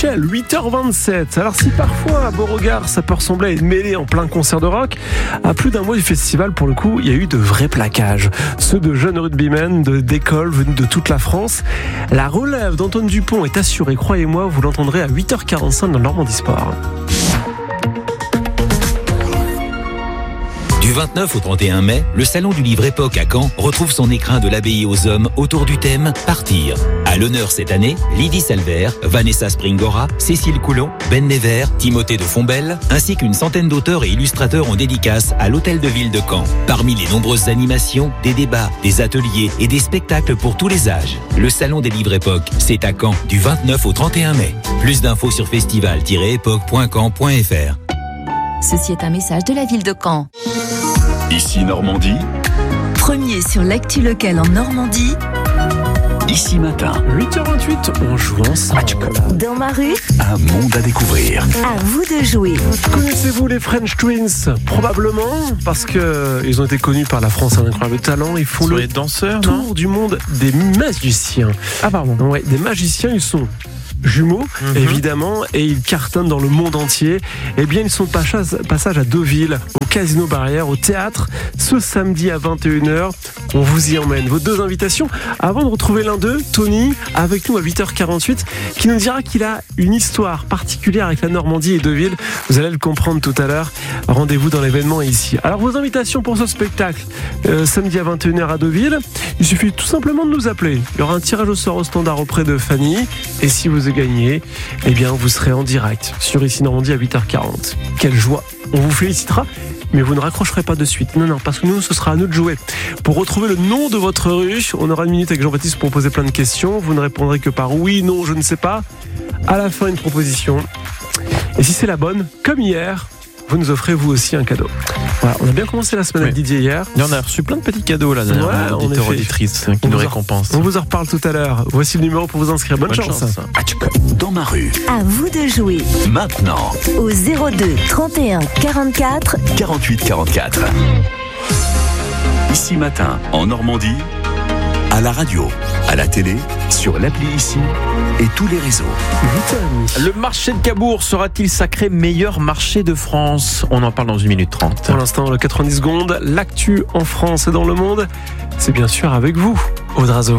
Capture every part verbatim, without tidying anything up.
Michel, huit heures vingt-sept. Alors si parfois à Beauregard ça peut ressembler à une mêlée en plein concert de rock, à plus d'un mois du festival, pour le coup, il y a eu de vrais plaquages. Ceux de jeunes rugbymen de, d'écoles venus de toute la France. La relève d'Antoine Dupont est assurée, croyez-moi, vous l'entendrez à huit heures quarante-cinq dans Normandie Sport. Du vingt-neuf au trente et un mai, le salon du livre Époque à Caen retrouve son écrin de l'abbaye aux hommes autour du thème « Partir ». À l'honneur cette année, Lydie Salvert, Vanessa Springora, Cécile Coulon, Ben Never, Timothée de Fombelle, ainsi qu'une centaine d'auteurs et illustrateurs en dédicace à l'hôtel de ville de Caen. Parmi les nombreuses animations, des débats, des ateliers et des spectacles pour tous les âges. Le salon des livres Époque, c'est à Caen, du vingt-neuf au trente et un mai. Plus d'infos sur festival tiret époque point caen point f r. Ceci est un message de la ville de Caen. Ici Normandie. Premier sur l'actu locale en Normandie. Ici Matin. huit heures vingt-huit, on joue ensemble. Dans ma rue. Un monde à découvrir. À vous de jouer. Connaissez-vous les French Twins ? Probablement, parce qu'ils ont été connus par la France à un incroyable talent. Ils font Sur le les danseurs, tour non du monde des magiciens. Ah pardon. Ouais, des magiciens, ils sont jumeaux, mm-hmm. évidemment, et ils cartonnent dans le monde entier. Eh bien, ils sont de passage, passage à Deauville, au Casino Barrière, au théâtre, ce samedi à vingt et une heures. On vous y emmène. Vos deux invitations, avant de retrouver l'un d'eux, Tony, avec nous à huit heures quarante-huit, qui nous dira qu'il a une histoire particulière avec la Normandie et Deauville. Vous allez le comprendre tout à l'heure. Rendez-vous dans l'événement ici. Alors, vos invitations pour ce spectacle, euh, samedi à vingt et une heures à Deauville, il suffit tout simplement de nous appeler. Il y aura un tirage au sort au standard auprès de Fanny. Et si vous gagnez, eh bien, vous serez en direct sur Ici Normandie à huit heures quarante. Quelle joie! On vous félicitera, mais vous ne raccrocherez pas de suite. Non, non, parce que nous, ce sera à nous de jouer. Pour retrouver le nom de votre rue, on aura une minute avec Jean-Baptiste pour poser plein de questions. Vous ne répondrez que par oui, non, je ne sais pas. À la fin, une proposition. Et si c'est la bonne, comme hier, vous nous offrez vous aussi un cadeau. Voilà, on a bien commencé la semaine oui. avec Didier hier. Et on a reçu plein de petits cadeaux là, ouais, auditeurs auditrices qui nous récompensent. On vous en reparle tout à l'heure. Voici le numéro pour vous inscrire. Bonne, Bonne chance. chance. Dans ma rue. À vous de jouer. Maintenant. Au zéro deux trente et un quarante-quatre quarante-huit quarante-quatre. Ici Matin en Normandie. À la radio, à la télé, sur l'appli Ici et tous les réseaux. Le marché de Cabourg sera-t-il sacré meilleur marché de France ? On en parle dans une minute trente. Pour l'instant, le quatre-vingt-dix secondes, l'actu en France et dans le monde, c'est bien sûr avec vous, Aude Razo.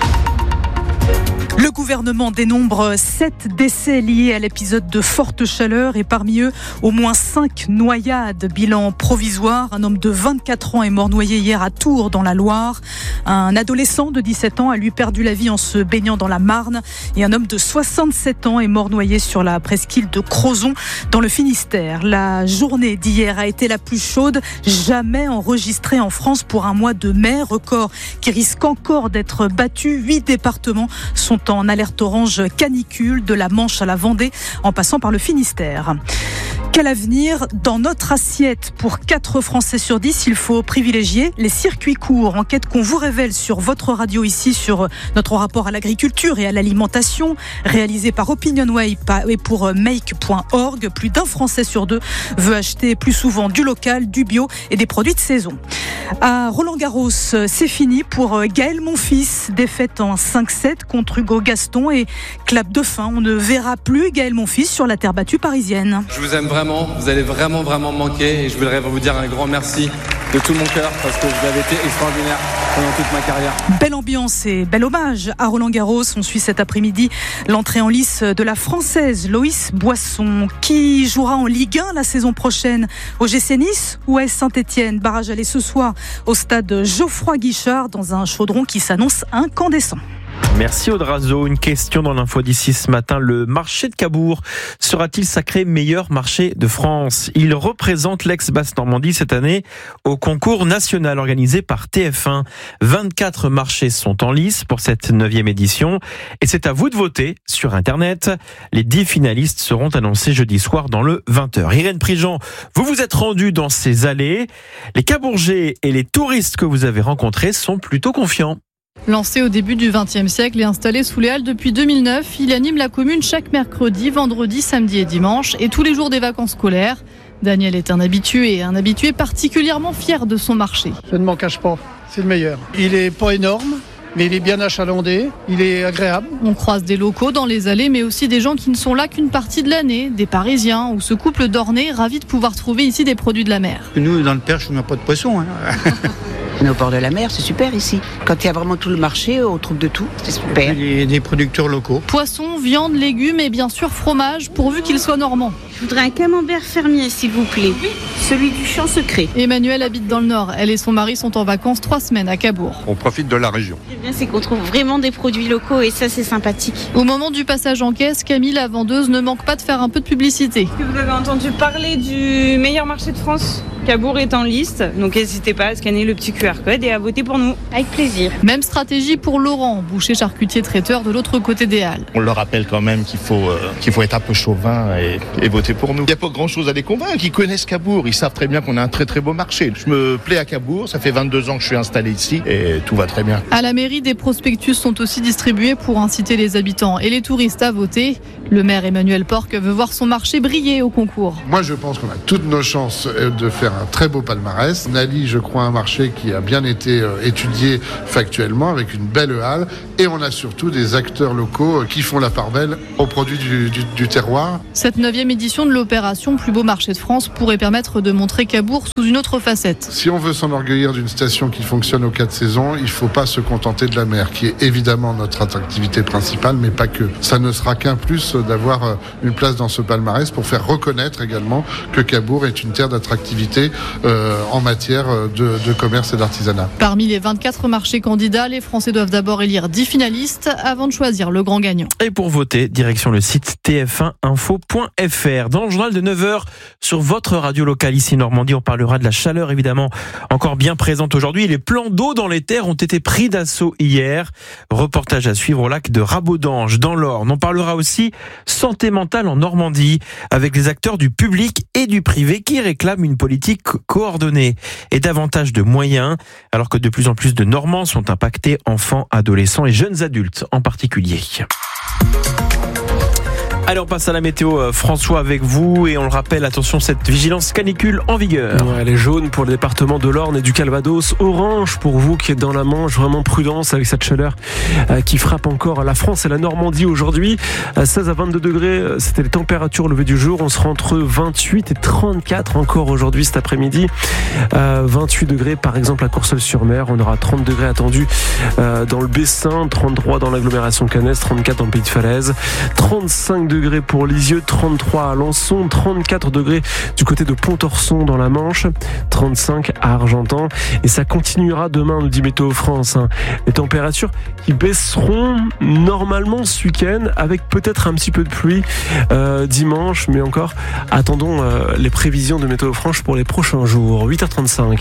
Le gouvernement dénombre sept décès liés à l'épisode de forte chaleur et parmi eux, au moins cinq noyades. Bilan provisoire, un homme de vingt-quatre ans est mort noyé hier à Tours dans la Loire. Un adolescent de dix-sept ans a lui perdu la vie en se baignant dans la Marne. Et un homme de soixante-sept ans est mort noyé sur la presqu'île de Crozon dans le Finistère. La journée d'hier a été la plus chaude jamais enregistrée en France pour un mois de mai. Record qui risque encore d'être battu. Huit départements sont en alerte orange canicule, de la Manche à la Vendée, en passant par le Finistère. Quel avenir dans notre assiette ? Pour quatre Français sur dix, il faut privilégier les circuits courts. Enquête qu'on vous révèle sur votre radio ici, sur notre rapport à l'agriculture et à l'alimentation, réalisée par OpinionWay et pour make point org. Plus d'un Français sur deux veut acheter plus souvent du local, du bio et des produits de saison. À Roland-Garros, c'est fini pour Gaël Monfils. Défaite en cinq sept contre Hugo Gaston et clap de fin. On ne verra plus Gaël Monfils sur la terre battue parisienne. Je vous aime vraiment, vous allez vraiment vraiment me manquer et je voudrais vous dire un grand merci de tout mon cœur parce que vous avez été extraordinaire pendant toute ma carrière. Belle ambiance et bel hommage à Roland-Garros. On suit cet après-midi l'entrée en lice de la Française Loïs Boisson qui jouera en Ligue un la saison prochaine au G C Nice ou à Saint-Etienne. Barrage aller ce soir au stade Geoffroy Guichard dans un chaudron qui s'annonce incandescent. Merci Aude Razo. Une question dans l'info d'ici ce matin. Le marché de Cabourg sera-t-il sacré meilleur marché de France ? Il représente l'ex-Basse-Normandie cette année au concours national organisé par T F un. vingt-quatre marchés sont en lice pour cette neuvième édition et c'est à vous de voter sur Internet. Les dix finalistes seront annoncés jeudi soir dans le vingt heures. Irène Prigent, vous vous êtes rendue dans ces allées. Les Cabourgais et les touristes que vous avez rencontrés sont plutôt confiants. Lancé au début du vingtième siècle et installé sous les Halles depuis deux mille neuf, il anime la commune chaque mercredi, vendredi, samedi et dimanche et tous les jours des vacances scolaires. Daniel est un habitué, un habitué particulièrement fier de son marché. Je ne m'en cache pas, c'est le meilleur. Il est pas énorme, mais il est bien achalandé, il est agréable. On croise des locaux dans les allées, mais aussi des gens qui ne sont là qu'une partie de l'année, des Parisiens ou ce couple d'Ornais ravis de pouvoir trouver ici des produits de la mer. Nous, dans le Perche, on n'a pas de poisson. Hein. On est au bord de la mer, c'est super ici. Quand il y a vraiment tout le marché, on trouve de tout, c'est super. Il y a des producteurs locaux. Poissons, viande, légumes et bien sûr fromage, pourvu qu'il soit normand. Je voudrais un camembert fermier, s'il vous plaît. Oui. Celui du champ secret. Emmanuelle habite dans le Nord. Elle et son mari sont en vacances trois semaines à Cabourg. On profite de la région. Ce qui est bien, c'est qu'on trouve vraiment des produits locaux et ça, c'est sympathique. Au moment du passage en caisse, Camille, la vendeuse, ne manque pas de faire un peu de publicité. Est-ce que vous avez entendu parler du meilleur marché de France ? Cabourg est en liste, donc n'hésitez pas à scanner le petit Q R code et à voter pour nous. Avec plaisir. Même stratégie pour Laurent, boucher charcutier traiteur de l'autre côté des Halles. On leur rappelle quand même qu'il faut, euh, qu'il faut être un peu chauvin et, et voter pour nous. Il n'y a pas grand chose à les convaincre, ils connaissent Cabourg, ils savent très bien qu'on a un très très beau marché. Je me plais à Cabourg, ça fait vingt-deux ans que je suis installé ici et tout va très bien. À la mairie, des prospectus sont aussi distribués pour inciter les habitants et les touristes à voter. Le maire Emmanuel Porc veut voir son marché briller au concours. Moi je pense qu'on a toutes nos chances de faire un très beau palmarès. Nally, je crois, un marché qui a bien été étudié factuellement avec une belle halle et on a surtout des acteurs locaux qui font la part belle aux produits du, du, du terroir. Cette neuvième édition de l'opération Plus beau marché de France pourrait permettre de montrer Cabourg sous une autre facette. Si on veut s'enorgueillir d'une station qui fonctionne aux quatre saisons, il ne faut pas se contenter de la mer, qui est évidemment notre attractivité principale, mais pas que. Ça ne sera qu'un plus d'avoir une place dans ce palmarès pour faire reconnaître également que Cabourg est une terre d'attractivité euh, en matière de, de commerce et d'artisanat. Parmi les vingt-quatre marchés candidats, les Français doivent d'abord élire dix finalistes avant de choisir le grand gagnant. Et pour voter, direction le site t f un info point f r. Dans le journal de neuf heures, sur votre radio locale ici Normandie, on parlera de la chaleur évidemment encore bien présente aujourd'hui. Les plans d'eau dans les terres ont été pris d'assaut hier. Reportage à suivre au lac de Rabaudange dans l'Orne. On parlera aussi santé mentale en Normandie avec les acteurs du public et du privé qui réclament une politique coordonnée et davantage de moyens alors que de plus en plus de Normands sont impactés, enfants, adolescents et jeunes adultes en particulier. Allez, on passe à la météo, François, avec vous. Et on le rappelle, attention, cette vigilance canicule en vigueur. Ouais, elle est jaune pour le département de l'Orne et du Calvados. Orange pour vous qui êtes dans la Manche. Vraiment prudence avec cette chaleur euh, qui frappe encore la France et la Normandie aujourd'hui. À seize à vingt-deux degrés, c'était les températures au lever du jour. On sera entre vingt-huit et trente-quatre encore aujourd'hui cet après-midi. Euh, vingt-huit degrés par exemple à Courseulles-sur-Mer. On aura trente degrés attendus euh, dans le Bessin, trente-trois dans l'agglomération Cannes, trente-quatre dans le Pays de Falaise, trente-cinq degrés pour Lisieux, trente-trois à Alençon, trente-quatre degrés du côté de Pontorson dans la Manche, trente-cinq à Argentan. Et ça continuera demain, nous dit Météo France. Hein. Les températures qui baisseront normalement ce week-end avec peut-être un petit peu de pluie euh, dimanche, mais encore attendons euh, les prévisions de Météo France pour les prochains jours. huit heures trente-cinq.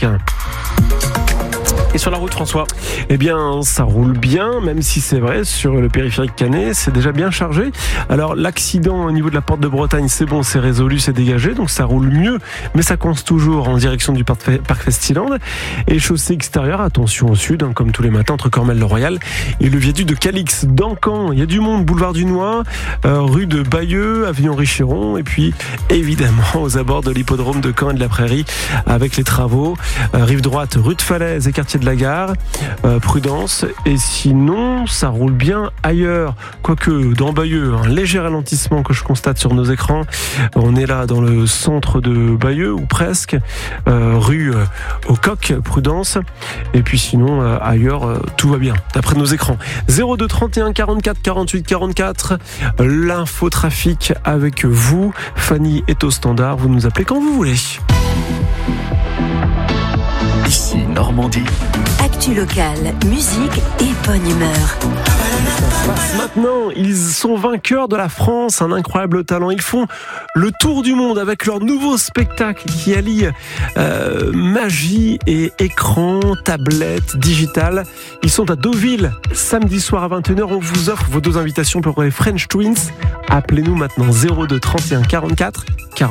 Et sur la route, François ? Eh bien, ça roule bien, même si c'est vrai, sur le périphérique canet, c'est déjà bien chargé. Alors, l'accident au niveau de la porte de Bretagne, c'est bon, c'est résolu, c'est dégagé, donc ça roule mieux, mais ça coince toujours en direction du Parc Festiland. Et chaussée extérieure, attention au sud, hein, comme tous les matins, entre Cormel-le-Royal et le viaduc de Calix. Dans Caen, il y a du monde, boulevard du Noy, euh, rue de Bayeux, avenue Henri-Chéron, et puis, évidemment, aux abords de l'hippodrome de Caen et de la Prairie, avec les travaux. Euh, rive droite, rue de Falaise et quartier de la Gare, euh, prudence. Et sinon, ça roule bien ailleurs. Quoique, dans Bayeux, un léger ralentissement que je constate sur nos écrans. On est là dans le centre de Bayeux, ou presque, euh, rue euh, au Coq, prudence. Et puis sinon, euh, ailleurs, euh, tout va bien, d'après nos écrans. zéro deux trente et un quarante-quatre quarante-huit quarante-quatre, l'infotrafic avec vous. Fanny est au standard, vous nous appelez quand vous voulez. Ici Normandie. Actu locale, musique et bonne humeur. Maintenant, ils sont vainqueurs de la France, un incroyable talent. Ils font le tour du monde avec leur nouveau spectacle qui allie euh, magie et écran, tablette, digital. Ils sont à Deauville, samedi soir à vingt et une heures. On vous offre vos deux invitations pour les French Twins. Appelez-nous maintenant zéro deux trente et un quarante-quatre quarante.